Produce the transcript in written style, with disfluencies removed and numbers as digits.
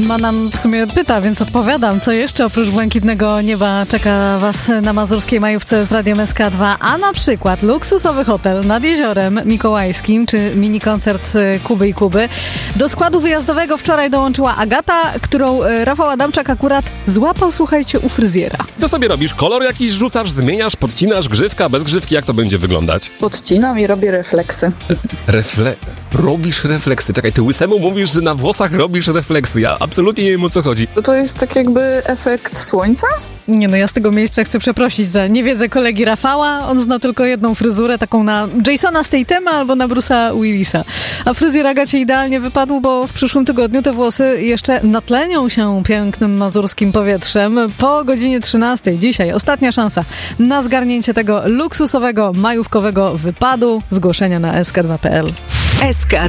a nam w sumie pyta, więc odpowiadam. Co jeszcze oprócz błękitnego nieba czeka was na mazurskiej majówce z Radiem SK2? A na przykład luksusowy hotel nad Jeziorem Mikołajskim, czy mini koncert Kuby i Kuby. Do składu wyjazdowego wczoraj dołączyła Agata, którą Rafał Adamczak akurat złapał, słuchajcie, u fryzjera. Co sobie robisz? Kolor jakiś rzucasz, zmieniasz, podcinasz, grzywka, bez grzywki? Jak to będzie wyglądać? Podcinam i robię refleksy. Robisz refleksy. Czekaj, ty łysemu mówisz, że na włosach robisz refleksy. Ja absolutnie nie wiem, o co chodzi. To jest tak jakby efekt słońca? Nie no, ja z tego miejsca chcę przeprosić za niewiedzę kolegi Rafała. On zna tylko jedną fryzurę, taką na Jasona Statema albo na Bruce'a Willisa. A fryzjer Agacie idealnie wypadł, bo w przyszłym tygodniu te włosy jeszcze natlenią się pięknym mazurskim powietrzem. Po godzinie 13 dzisiaj ostatnia szansa na zgarnięcie tego luksusowego, majówkowego wypadu. Zgłoszenia na sk2.pl. SK2